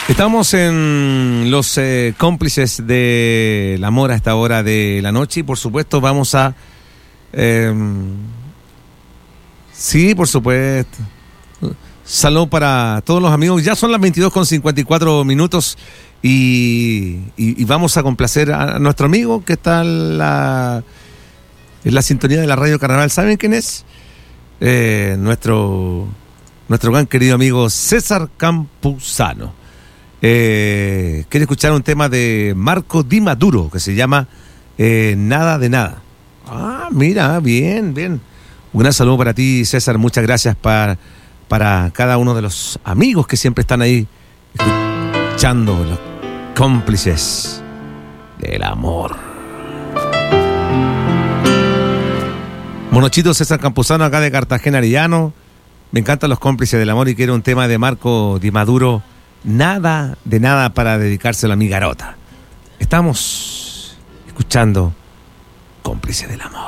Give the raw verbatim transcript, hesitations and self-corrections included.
Estamos en los eh, cómplices del amor a esta hora de la noche y por supuesto vamos a... Eh, sí, por supuesto. Salud para todos los amigos. Ya son las veintidós con cincuenta y cuatro minutos y, y, y vamos a complacer a nuestro amigo que está en la, en la sintonía de la Radio Carnaval. ¿Saben quién es? Eh, nuestro, nuestro gran querido amigo César Campuzano. Eh, quiere escuchar un tema de Marco Di Maduro que se llama eh, Nada de Nada. Ah, mira, bien, bien. Un gran saludo para ti, César. Muchas gracias para, para cada uno de los amigos que siempre están ahí escuchando, los cómplices del amor. Monochito César Campuzano, acá de Cartagena, Arellano. Me encantan los cómplices del amor y quiero un tema de Marco Di Maduro. Nada de nada para dedicárselo a mi garota. Estamos escuchando Cómplice del Amor.